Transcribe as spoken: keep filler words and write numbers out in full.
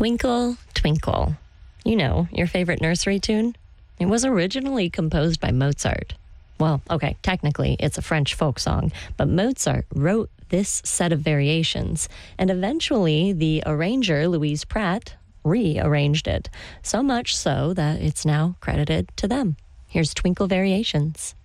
Twinkle, Twinkle. You know, your favorite nursery tune? It was originally composed by Mozart. Well, okay, technically it's a French folk song, but Mozart wrote this set of variations, and eventually the arranger, Louise Pratt, rearranged it, so much so that it's now credited to them. Here's Twinkle Variations.